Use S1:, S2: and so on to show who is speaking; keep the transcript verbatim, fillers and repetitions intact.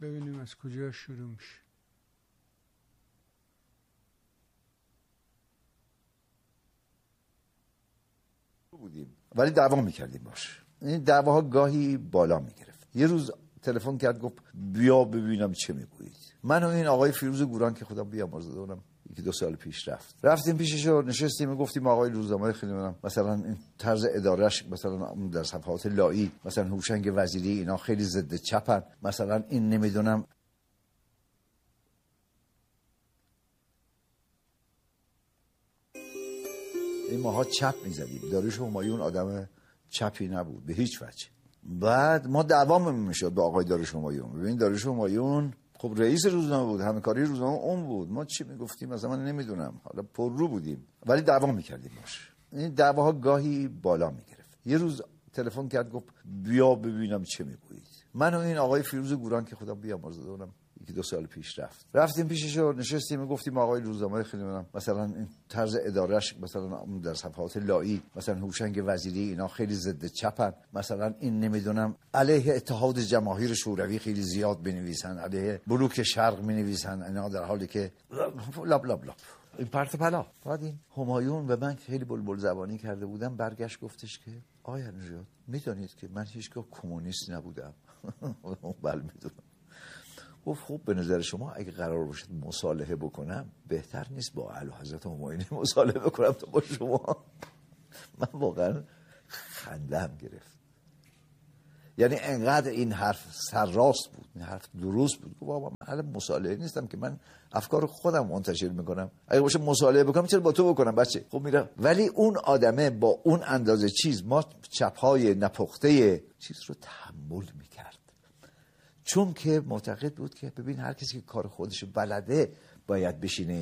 S1: ببینیم از کجا شروع میشه.
S2: بودیم ولی دعوا میکردیم باش. این دعواها گاهی بالا میگرفت. یه روز تلفن کرد گفت بیا ببینم چه میگویید. من و این آقای فیروز گوران که خودم بیامرزه اونم یکی دو سال پیش رفت رفتیم پیشش و نشستیم و گفتیم آقای روزنامه خیلی منم مثلا این طرز ادارش مثلا در صفحات لایی مثلا هوشنگ وزیری اینا خیلی ضد چپن، مثلا این نمیدونم این ماها چپ میزدیم. داریوش همایون آدم چپی نبود به هیچ وجه. بعد ما دعوامون میشد با آقای داریوش همایون. ببین داریوش همایون خب رئیس روزنامه بود، همه کاری روزنامه اون بود. ما چی میگفتیم مثلا من نمیدونم، حالا پررو بودیم ولی دعوا میکردیم باش. این دعواها گاهی بالا میگرفت. یه روز تلفن کرد گفت بیا ببینم چه میگویید. من و این آقای فیروز گوران که خودم بیامرزه اونم یکی دو سال پیش رفت رفتیم پیشش و نشستیم و گفتیم آقای روزنامه خیلی منم مثلا این طرز ادارش مثلا در صفحات لایی مثلا هوشنگ وزیری اینا خیلی ضد چپن، مثلا این نمیدونم علیه اتحاد جماهیر شوروی خیلی زیاد بنویسن، علیه بلوک شرق مینویسن اینا، در حالی که لب لب لب این پرت پلا. بعد این همایون و من خیلی بلبل زبانی کرده بودم برگشت گفتش که آقای نژاد میدونید که من هیچگاه کمونیست نبودم. بله میدونم. گفت خب به نظر شما اگه قرار باشه مصالحه بکنم بهتر نیست با اعلیحضرت همایونی مصالحه بکنم تا با شما؟ من واقعا خندم گرفت. یعنی انقدر این حرف سرراست بود، این حرف درست بود. گفت بابا من اهل مصالحه نیستم که من افکار خودم منتشر میکنم، اگه باشه مصالحه بکنم چرا با تو بکنم بچه؟ خب میرم. ولی اون آدمه با اون اندازه چیز ما چپهای نپخته چیز رو تحمل میکرد، چون که معتقد بود که ببین هر کسی که کار خودش بلده باید بشینه